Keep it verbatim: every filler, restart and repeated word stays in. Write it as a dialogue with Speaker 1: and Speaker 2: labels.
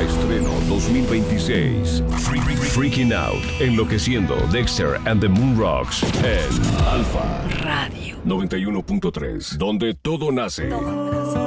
Speaker 1: Estreno dos mil veintiséis. Freaking Out, enloqueciendo Dexter and the Moon Rocks en Alfa
Speaker 2: Radio
Speaker 1: noventa y uno punto tres, donde todo nace.
Speaker 2: Todo nace.